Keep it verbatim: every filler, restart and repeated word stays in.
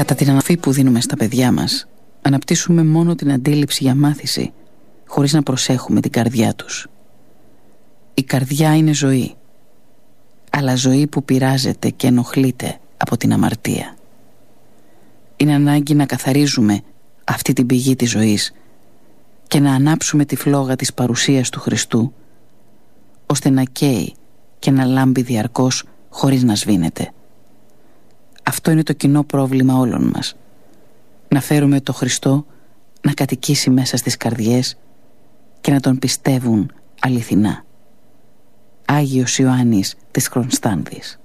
Κατά την αναφή που δίνουμε στα παιδιά μας, αναπτύσσουμε μόνο την αντίληψη για μάθηση, χωρίς να προσέχουμε την καρδιά τους. Η καρδιά είναι ζωή, αλλά ζωή που πειράζεται και ενοχλείται από την αμαρτία. Είναι ανάγκη να καθαρίζουμε αυτή την πηγή της ζωής και να ανάψουμε τη φλόγα της παρουσίας του Χριστού, ώστε να καίει και να λάμπει διαρκώς χωρίς να σβήνεται. Αυτό είναι το κοινό πρόβλημα όλων μας. Να φέρουμε το Χριστό να κατοικήσει μέσα στις καρδιές και να τον πιστεύουν αληθινά. Άγιος Ιωάννης της Κωνσταντής.